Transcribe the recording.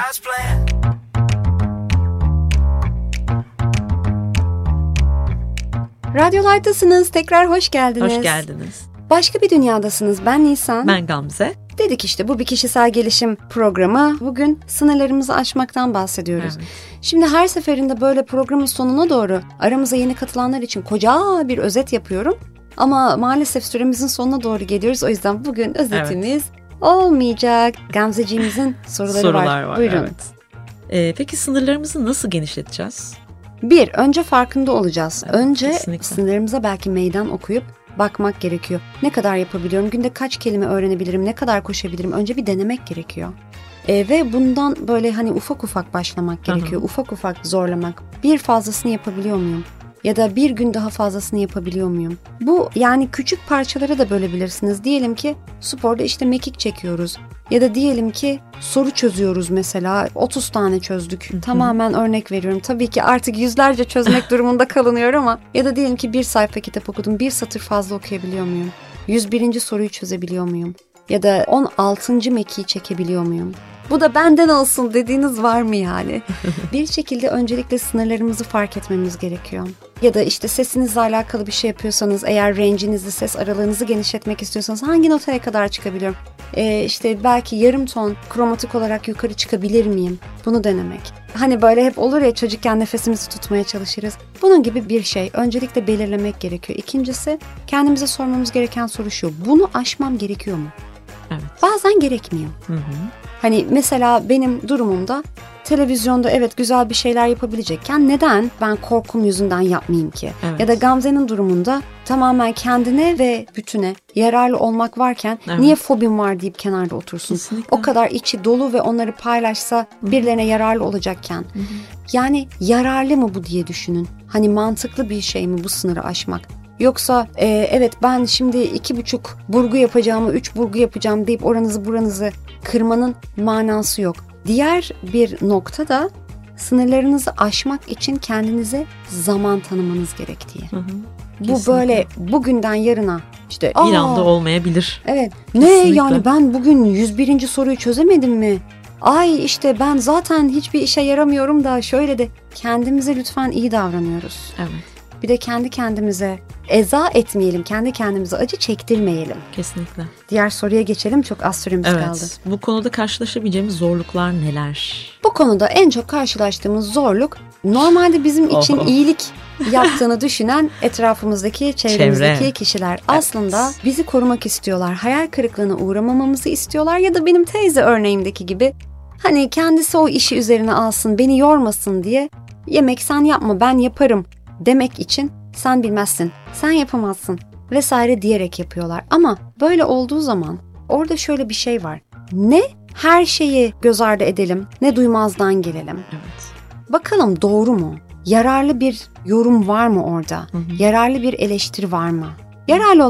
Radyo Light'tasınız. Tekrar hoş geldiniz. Hoş geldiniz. Başka bir dünyadasınız. Ben Nisan. Ben Gamze. Dedik işte bu bir kişisel gelişim programı. Bugün sınırlarımızı aşmaktan bahsediyoruz. Evet. Şimdi her seferinde böyle programın sonuna doğru aramıza yeni katılanlar için koca bir özet yapıyorum. Ama maalesef süremizin sonuna doğru geliyoruz. O yüzden bugün özetimiz olmayacak. Gamzeciğimizin soruları var. Buyurun. Evet. Peki sınırlarımızı nasıl genişleteceğiz? Önce farkında olacağız. Evet, önce kesinlikle. sınırlarımıza belki meydan okuyup bakmak gerekiyor. Ne kadar yapabiliyorum? Günde kaç kelime öğrenebilirim? Ne kadar koşabilirim? Önce bir denemek gerekiyor. Ve bundan böyle hani ufak ufak başlamak gerekiyor. Ufak ufak zorlamak. Bir fazlasını yapabiliyor muyum? Ya da bir gün daha fazlasını yapabiliyor muyum? Bu yani küçük parçalara da bölebilirsiniz. Diyelim ki sporda işte mekik çekiyoruz. Ya da diyelim ki soru çözüyoruz mesela. 30 tane çözdük. Tamamen örnek veriyorum. Tabii ki artık yüzlerce çözmek durumunda kalınıyor ama ya da diyelim ki bir sayfa kitap okudum. Bir satır fazla okuyabiliyor muyum? 101. soruyu çözebiliyor muyum? Ya da 16. mekiği çekebiliyor muyum? Bu da benden olsun dediğiniz var mı yani? Bir şekilde öncelikle sınırlarımızı fark etmemiz gerekiyor. Ya da işte sesinizle alakalı bir şey yapıyorsanız, eğer range'inizi, ses aralığınızı genişletmek istiyorsanız hangi notaya kadar çıkabiliyorum? İşte belki yarım ton kromatik olarak yukarı çıkabilir miyim? Bunu denemek. Hani böyle hep olur ya, çocukken nefesimizi tutmaya çalışırız. Bunun gibi bir şey. Öncelikle belirlemek gerekiyor. İkincisi, kendimize sormamız gereken soru şu: bunu aşmam gerekiyor mu? Evet. Bazen gerekmiyor. Hani mesela benim durumumda televizyonda evet güzel bir şeyler yapabilecekken neden ben korkum yüzünden yapmayayım ki? Evet. Ya da Gamze'nin durumunda tamamen kendine ve bütüne yararlı olmak varken niye fobim var deyip kenarda otursun? Kesinlikle. O kadar içi dolu ve onları paylaşsa birilerine yararlı olacakken. Yani yararlı mı bu diye düşünün. Hani mantıklı bir şey mi bu sınırı aşmak? Yoksa evet ben şimdi 2,5 burgu yapacağımı 3 burgu yapacağım deyip oranızı buranızı kırmanın manası yok. Diğer bir nokta da sınırlarınızı aşmak için kendinize zaman tanımanız gerektiği. Bu Kesinlikle. böyle bugünden yarına işte Bir anda olmayabilir. evet. Kesinlikle. Ne yani ben bugün 101. soruyu çözemedim mi? Ay işte ben zaten hiçbir işe yaramıyorum da şöyle de kendimize lütfen iyi davranıyoruz. Evet. Bir de kendi kendimize eza etmeyelim, kendi kendimize acı çektirmeyelim. Kesinlikle. Diğer soruya geçelim, çok az süremiz kaldı. Bu konuda karşılaşabileceğimiz zorluklar neler? Bu konuda en çok karşılaştığımız zorluk, normalde bizim için iyilik yaptığını düşünen etrafımızdaki, çevremizdeki kişiler aslında bizi korumak istiyorlar. Hayal kırıklığına uğramamamızı istiyorlar ya da benim teyze örneğimdeki gibi hani kendisi o işi üzerine alsın, beni yormasın diye yemek sen yapma ben yaparım demek için sen bilmezsin, sen yapamazsın vesaire diyerek yapıyorlar. Ama böyle olduğu zaman orada şöyle bir şey var. Ne her şeyi göz ardı edelim, ne duymazdan gelelim. Evet. Bakalım doğru mu? Yararlı bir yorum var mı orada? Yararlı bir eleştiri var mı? Yararlı